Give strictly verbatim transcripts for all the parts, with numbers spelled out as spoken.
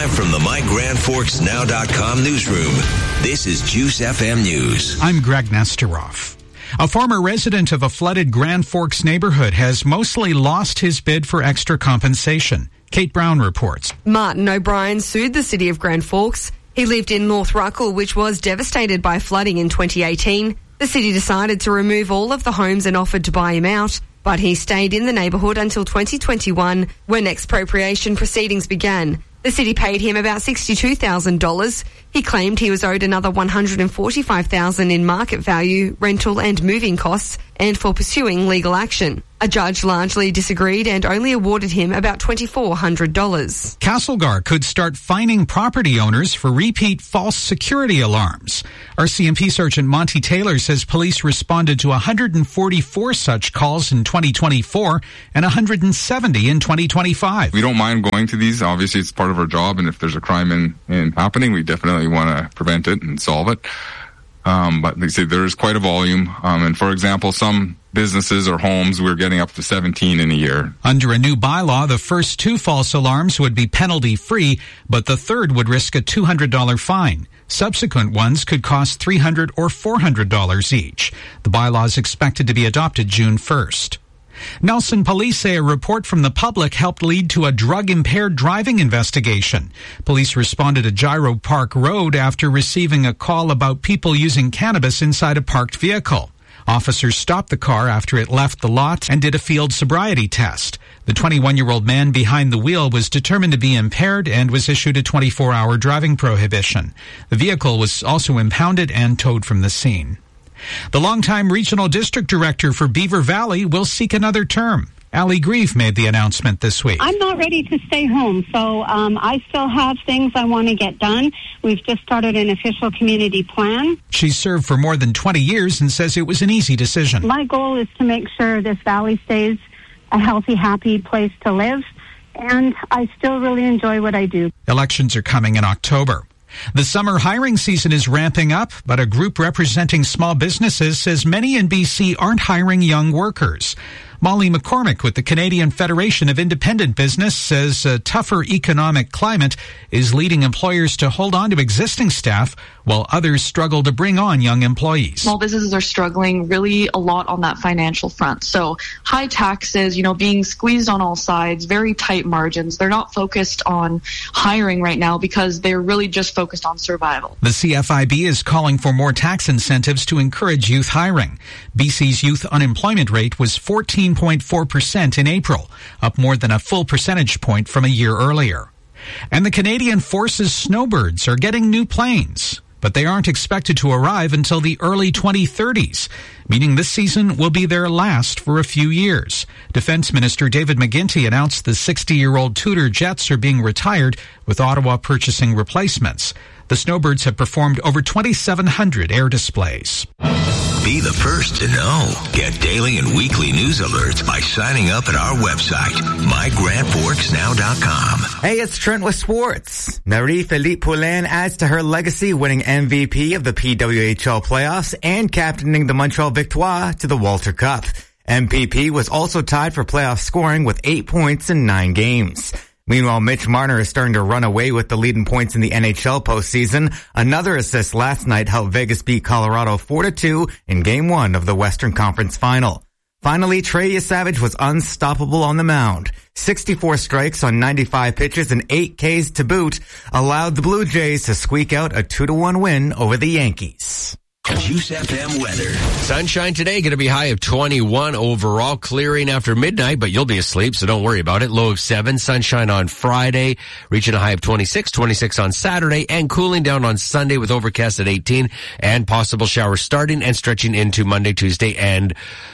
Live from the My Grand Forks Now dot com newsroom, this is Juice F M News. I'm Greg Nesteroff. A former resident of a flooded Grand Forks neighborhood has mostly lost his bid for extra compensation. Kate Brown reports. Martin O'Brien sued the city of Grand Forks. He lived in North Ruckle, which was devastated by flooding in twenty eighteen. The city decided to remove all of the homes and offered to buy him out, but he stayed in the neighbourhood until twenty twenty-one, when expropriation proceedings began. The city paid him about sixty-two thousand dollars. He claimed he was owed another one hundred forty-five thousand dollars in market value, rental and moving costs, and for pursuing legal action. A judge largely disagreed and only awarded him about two thousand four hundred dollars. Castlegar could start fining property owners for repeat false security alarms. R C M P Sergeant Monty Taylor says police responded to one hundred forty-four such calls in twenty twenty-four and one hundred seventy in twenty twenty-five. We don't mind going to these. Obviously, it's part of our job, and if there's a crime in, in happening, we definitely want to prevent it and solve it. Um, but they say there is quite a volume. Um, and for example, some businesses or homes, we're getting up to seventeen in a year. Under a new bylaw, the first two false alarms would be penalty-free, but the third would risk a two hundred dollars fine. Subsequent ones could cost three hundred dollars or four hundred dollars each. The bylaw is expected to be adopted June first. Nelson police say a report from the public helped lead to a drug-impaired driving investigation. Police responded to Gyro Park Road after receiving a call about people using cannabis inside a parked vehicle. Officers stopped the car after it left the lot and did a field sobriety test. The twenty-one-year-old man behind the wheel was determined to be impaired and was issued a twenty-four hour driving prohibition. The vehicle was also impounded and towed from the scene. The longtime regional district director for Beaver Valley will seek another term. Allie Grieve made the announcement this week. I'm not ready to stay home, so um, I still have things I want to get done. We've just started an official community plan. She's served for more than twenty years and says it was an easy decision. My goal is to make sure this valley stays a healthy, happy place to live, and I still really enjoy what I do. Elections are coming in October. The summer hiring season is ramping up, but a group representing small businesses says many in B C aren't hiring young workers. Molly McCormick with the Canadian Federation of Independent Business says a tougher economic climate is leading employers to hold on to existing staff while others struggle to bring on young employees. Small businesses are struggling really a lot on that financial front. So high taxes, you know, being squeezed on all sides, very tight margins. They're not focused on hiring right now because they're really just focused on survival. The C F I B is calling for more tax incentives to encourage youth hiring. B C's youth unemployment rate was fourteen point four percent in April, up more than a full percentage point from a year earlier. And the Canadian Forces snowbirds are getting new planes, but they aren't expected to arrive until the early twenty thirties, meaning this season will be their last for a few years. Defense Minister David McGuinty announced the sixty-year-old Tudor jets are being retired, with Ottawa purchasing replacements. The snowbirds have performed over twenty-seven hundred air displays. Be the first to know. Get daily and weekly news alerts by signing up at our website, my grand forks now dot com. Hey, it's Trent with sports. Marie-Philippe Poulin adds to her legacy, winning M V P of the P W H L playoffs and captaining the Montreal Victoire to the Walter Cup. M P P was also tied for playoff scoring with eight points in nine games. Meanwhile, Mitch Marner is starting to run away with the leading points in the N H L postseason. Another assist last night helped Vegas beat Colorado four to two in Game one of the Western Conference Final. Finally, Trey Savage was unstoppable on the mound. sixty-four strikes on ninety-five pitches and eight Ks to boot allowed the Blue Jays to squeak out a two to one win over the Yankees. Juice F M weather. Sunshine today, going to be high of twenty-one overall, clearing after midnight, but you'll be asleep, so don't worry about it. Low of seven, sunshine on Friday, reaching a high of twenty-six, twenty-six on Saturday, and cooling down on Sunday with overcast at eighteen, and possible showers starting and stretching into Monday, Tuesday, and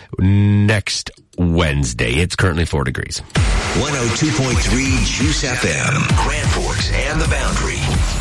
next Wednesday. It's currently four degrees. one oh two point three Juice F M, Grand Forks and the Boundary.